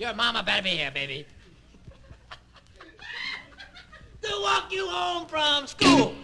Your mama better be here, baby. To walk you home from school.